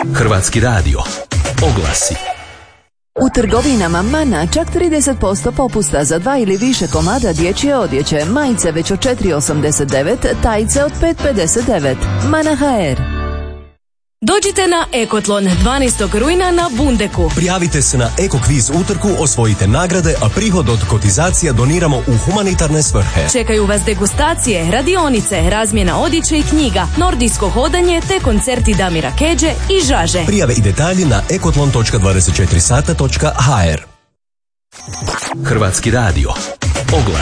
Hrvatski radio. Oglasi. U trgovinama Mana čak 30% popusta za 2 ili više komada dječje odjeće, majice već od 4,89, tajice od 5,59. Mana HR. Dođite na Ekotlon 12. rujna na Bundeku. Prijavite se na Eko kviz utrku, osvojite nagrade, a prihod od kotizacija doniramo u humanitarne svrhe. Čekaju vas degustacije, radionice, razmjena odjeće i knjiga, nordijsko hodanje te koncerti Damira Keđe i Žaže. Prijave i detalji na ekotlon.24sata.hr. Hrvatski radio. Oglas.